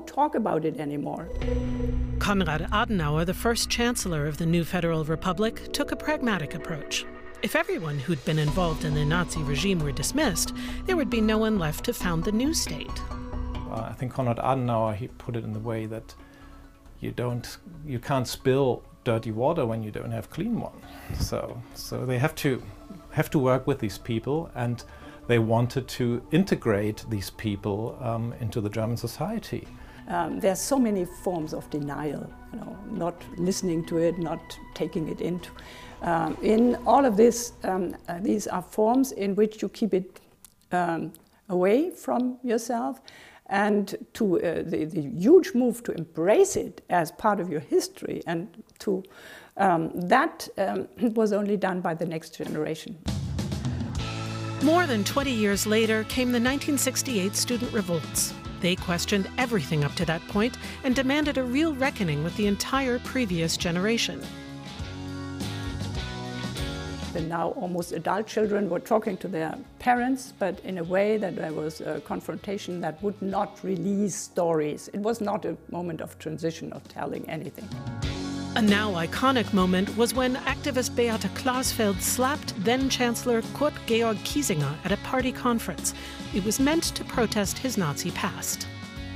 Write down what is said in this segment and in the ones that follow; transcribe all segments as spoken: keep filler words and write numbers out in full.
don't talk about it anymore. Konrad Adenauer, the first chancellor of the new Federal Republic, took a pragmatic approach. If everyone who'd been involved in the Nazi regime were dismissed, there would be no one left to found the new state. Uh, I think Konrad Adenauer, he put it in the way that you don't, you can't spill dirty water when you don't have clean one. So, so they have to have to work with these people, and they wanted to integrate these people um, into the German society. Um, there's so many forms of denial, you know, not listening to it, not taking it into. Um, in all of this, um, uh, these are forms in which you keep it um, away from yourself, and to uh, the, the huge move to embrace it as part of your history, and to um, that um, was only done by the next generation. More than twenty years later came the nineteen sixty-eight student revolts. They questioned everything up to that point and demanded a real reckoning with the entire previous generation. The now almost adult children were talking to their parents, but in a way that there was a confrontation that would not release stories. It was not a moment of transition, of telling anything. A now iconic moment was when activist Beate Klausfeld slapped then-Chancellor Kurt Georg Kiesinger at a party conference. It was meant to protest his Nazi past.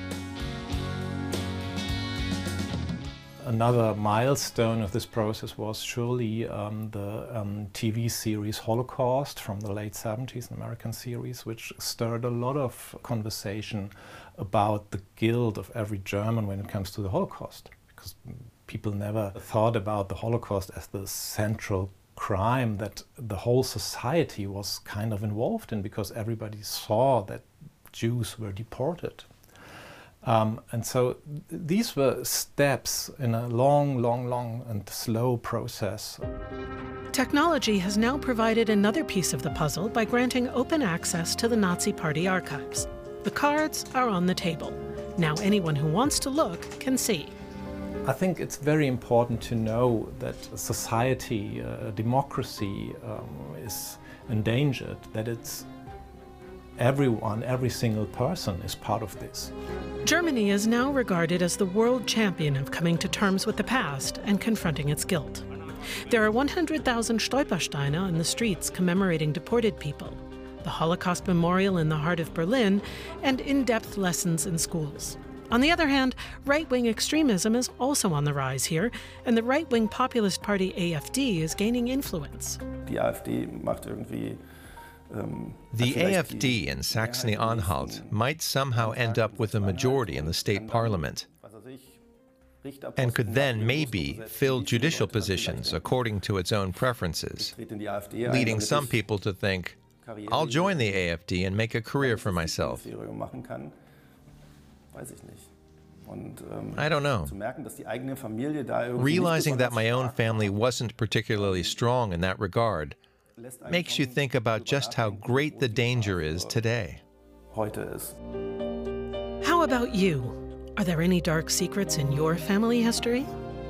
Another milestone of this process was surely um, the um, T V series Holocaust from the late seventies, an American series, which stirred a lot of conversation about the guilt of every German when it comes to the Holocaust. Because people never thought about the Holocaust as the central crime that the whole society was kind of involved in, because everybody saw that Jews were deported. Um, and so th these were steps in a long, long, long and slow process. Technology has now provided another piece of the puzzle by granting open access to the Nazi Party archives. The cards are on the table. Now anyone who wants to look can see. I think it's very important to know that society, uh, democracy um, is endangered, that it's everyone, every single person is part of this. Germany is now regarded as the world champion of coming to terms with the past and confronting its guilt. There are one hundred thousand Stolpersteine on the streets commemorating deported people, the Holocaust Memorial in the heart of Berlin, and in-depth lessons in schools. On the other hand, right-wing extremism is also on the rise here, and the right-wing populist party A F D is gaining influence. Die AfD macht irgendwie The A F D in Saxony-Anhalt might somehow end up with a majority in the state parliament, and could then maybe fill judicial positions according to its own preferences, leading some people to think, I'll join the A F D and make a career for myself. I don't know. Realizing that my own family wasn't particularly strong in that regard makes you think about just how great the danger is today. How about you? Are there any dark secrets in your family history?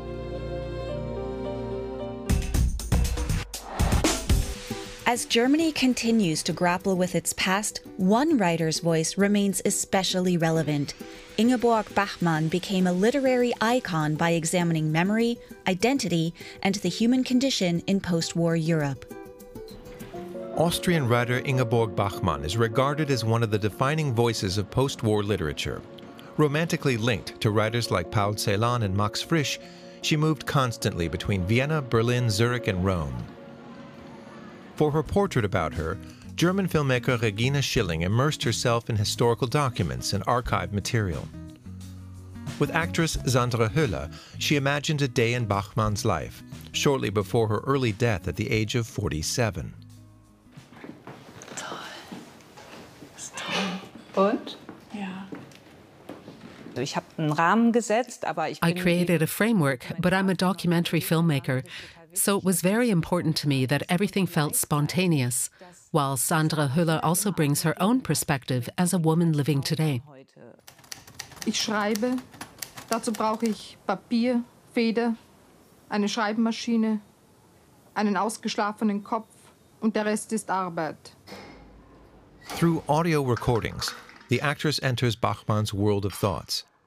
As Germany continues to grapple with its past, one writer's voice remains especially relevant. Ingeborg Bachmann became a literary icon by examining memory, identity, and the human condition in post-war Europe. Austrian writer Ingeborg Bachmann is regarded as one of the defining voices of post-war literature. Romantically linked to writers like Paul Celan and Max Frisch, she moved constantly between Vienna, Berlin, Zurich, and Rome. For her portrait about her, German filmmaker Regina Schilling immersed herself in historical documents and archive material. With actress Sandra Hüller, she imagined a day in Bachmann's life, shortly before her early death at the age of forty-seven. Und? Ja. I created a framework, but I'm a documentary filmmaker, so it was very important to me that everything felt spontaneous, while Sandra Hüller also brings her own perspective as a woman living today. Ich schreibe, dazu brauche ich Papier, Feder, eine Schreibmaschine, einen ausgeschlafenen Kopf und der Rest ist Arbeit. Through audio recordings, the actress enters Bachmann's world of thoughts,